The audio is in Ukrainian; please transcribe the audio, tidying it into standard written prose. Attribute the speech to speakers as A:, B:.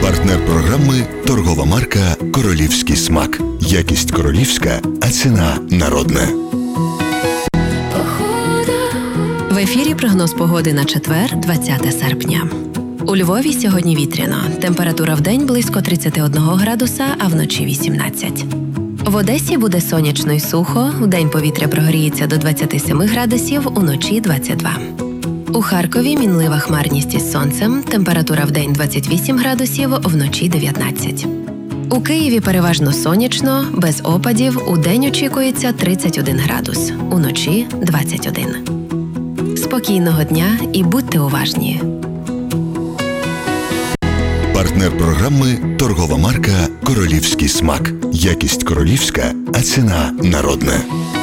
A: Партнер програми – торгова марка «Королівський смак». Якість королівська, а ціна народна.
B: В ефірі прогноз погоди на четвер, 20 серпня. У Львові сьогодні вітряно. Температура вдень близько 31 градуса, а вночі 18. В Одесі буде сонячно й сухо. Вдень повітря прогріється до 27 градусів, уночі 22. У Харкові мінлива хмарність із сонцем. Температура вдень 28 градусів, вночі 19. У Києві переважно сонячно, без опадів. Удень очікується 31 градус, уночі 21. Спокійного дня і будьте уважні.
A: Партнер програми – торгова марка «Королівський смак». Якість королівська, а ціна народна.